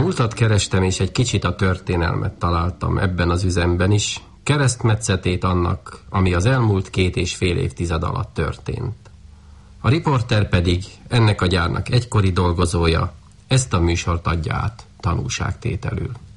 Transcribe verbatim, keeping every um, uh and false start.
múltat kerestem, és egy kicsit a történelmet találtam ebben az üzemben is, keresztmetszetét annak, ami az elmúlt két és fél évtized alatt történt. A riporter pedig, ennek a gyárnak egykori dolgozója, ezt a műsort adja át tanúságtételül.